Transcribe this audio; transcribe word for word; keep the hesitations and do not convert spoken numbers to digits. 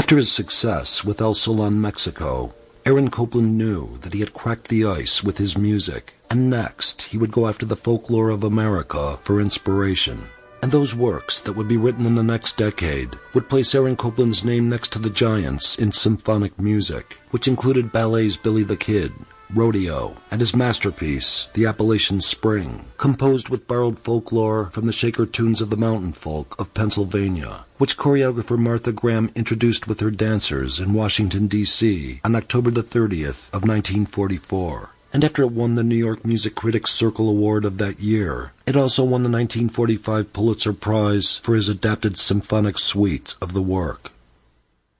After his success with El Salon Mexico, Aaron Copland knew that he had cracked the ice with his music, and next he would go after the folklore of America for inspiration. And those works that would be written in the next decade would place Aaron Copland's name next to the giants in symphonic music, which included ballet's Billy the Kid, Rodeo, and his masterpiece, The Appalachian Spring, composed with borrowed folklore from the Shaker tunes of the mountain folk of Pennsylvania, which choreographer Martha Graham introduced with her dancers in Washington, D C on October the thirtieth of nineteen forty-four. And after it won the New York Music Critics Circle Award of that year, it also won the nineteen forty-five Pulitzer Prize for his adapted symphonic suite of the work.